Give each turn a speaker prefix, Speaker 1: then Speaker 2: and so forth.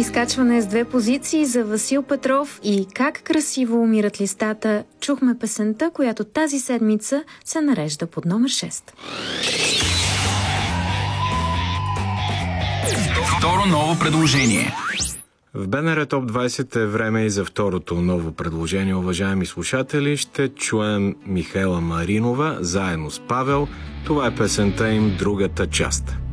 Speaker 1: Изкачване с 2 позиции за Васил Петров и Как красиво умират листата. Чухме песента, която тази седмица се нарежда под номер 6.
Speaker 2: Второ ново предложение.
Speaker 3: В БНР Топ 20 е време и за второто ново предложение, уважаеми слушатели. Ще чуем Михаела Маринова заедно с Павел. Това е песента им "Другата част".